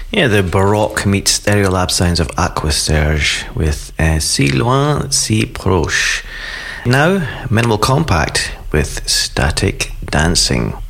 Yeah, the Baroque meets Stereolab sounds of Aquaserge with Si Loin, Si Proche. Now, Minimal Compact with Static Dancing.